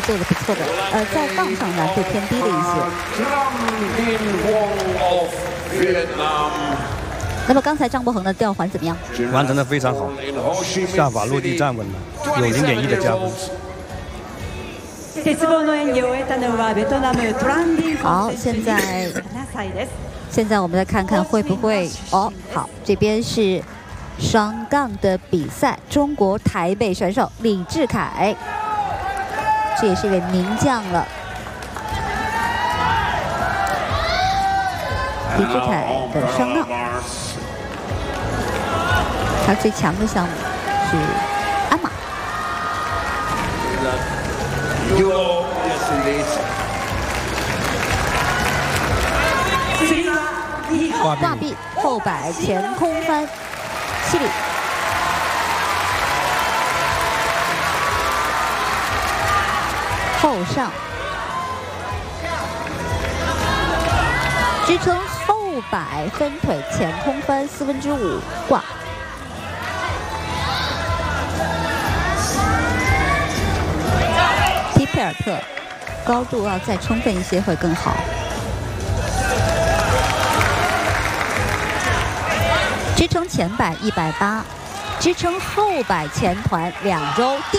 做的不错的，在杠上难度偏低了一些。那么刚才张博恒的吊环怎么样？ 完成的非常好，下法落地站稳了，有0.1的加分。 好，现在我们再看看会不会哦。好，这边是双杠的比赛，中国台北选手李智凯，这也是一位名将了。李智凯的双杠，他最强的项目是鞍马。挂臂后摆前空翻，7里。后上，支撑后摆分腿前空翻5/4挂。踢佩尔特，高度要再充分一些会更好。支撑前摆180，支撑后摆前团2周定。